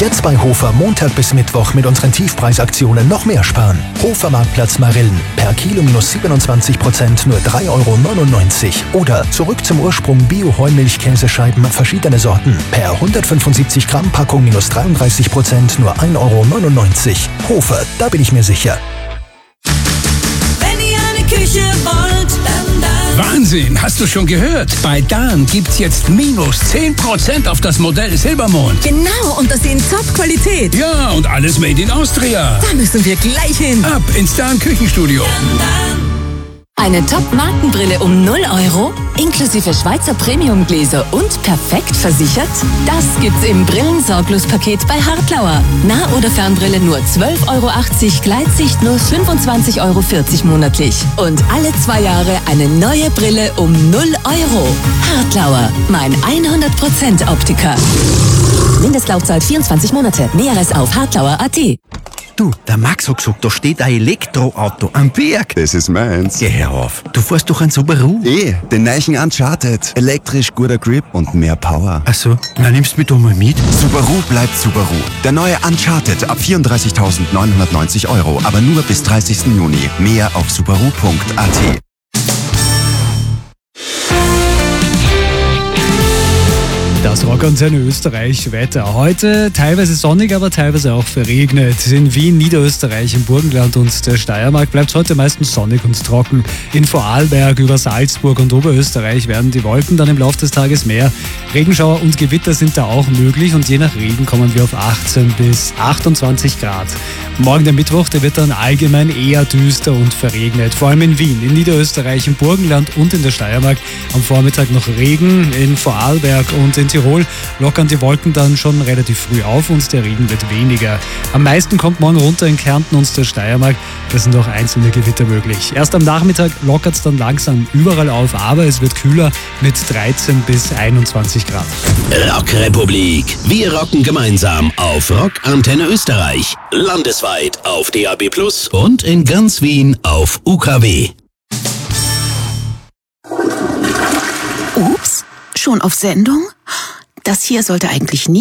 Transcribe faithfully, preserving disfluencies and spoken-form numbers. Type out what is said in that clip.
Jetzt bei Hofer Montag bis Mittwoch mit unseren Tiefpreisaktionen noch mehr sparen. Hofer Marktplatz Marillen. Per Kilo minus siebenundzwanzig Prozent nur drei Euro neunundneunzig. Oder zurück zum Ursprung Bio-Heumilch-Käsescheiben verschiedene Sorten. Per hundertfünfundsiebzig Gramm Packung minus dreiunddreißig Prozent nur ein Euro neunundneunzig. Hofer, da bin ich mir sicher. Wenn ihr eine Küche wollt, dann da. Wahnsinn, hast du schon gehört? Bei Dan gibt's jetzt minus zehn Prozent auf das Modell Silbermond. Genau, und das in Top-Qualität. Ja, und alles made in Austria. Da müssen wir gleich hin. Ab ins Dan Küchenstudio. Eine Top-Markenbrille um null Euro, inklusive Schweizer Premiumgläser und perfekt versichert? Das gibt's im Brillensorglos-Paket bei Hartlauer. Nah- oder Fernbrille nur zwölf Euro achtzig, Gleitsicht nur fünfundzwanzig Euro vierzig monatlich. Und alle zwei Jahre eine neue Brille um null Euro. Hartlauer, mein hundert Prozent Optiker. Mindestlaufzeit vierundzwanzig Monate. Näheres auf hartlauer punkt at. Du, der Max hat gesagt, da steht ein Elektroauto am Berg. Das ist meins. Geh her auf. Du fährst doch ein Subaru. Eh, den neuen Uncharted. Elektrisch, guter Grip und mehr Power. Ach so, na nimmst du mich doch mal mit. Subaru bleibt Subaru. Der neue Uncharted ab vierunddreißigtausendneunhundertneunzig Euro, aber nur bis dreißigsten Juni. Mehr auf subaru punkt at. Das Rockantenne Österreich Wetter. Heute teilweise sonnig, aber teilweise auch verregnet. In Wien, Niederösterreich, im Burgenland und der Steiermark bleibt es heute meistens sonnig und trocken. In Vorarlberg, über Salzburg und Oberösterreich werden die Wolken dann im Laufe des Tages mehr. Regenschauer und Gewitter sind da auch möglich und je nach Regen kommen wir auf achtzehn bis achtundzwanzig Grad. Morgen der Mittwoch, der wird dann allgemein eher düster und verregnet. Vor allem in Wien, in Niederösterreich, im Burgenland und in der Steiermark. Am Vormittag noch Regen, in Vorarlberg und in Tirol lockern die Wolken dann schon relativ früh auf und der Regen wird weniger. Am meisten kommt morgen runter in Kärnten und der Steiermark. Da sind auch einzelne Gewitter möglich. Erst am Nachmittag lockert es dann langsam überall auf, aber es wird kühler mit dreizehn bis einundzwanzig Grad. Rockrepublik. Wir rocken gemeinsam auf Rockantenne Österreich. Landesweit auf D A B plus und in ganz Wien auf U K W. Ups, schon auf Sendung? Das hier sollte eigentlich nie